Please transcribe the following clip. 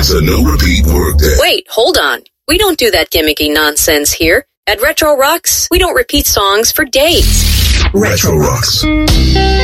It's a no-repeat workday. Wait, hold on. We don't do that gimmicky nonsense here. At Retro Rocks, we don't repeat songs for days. Retro Rocks.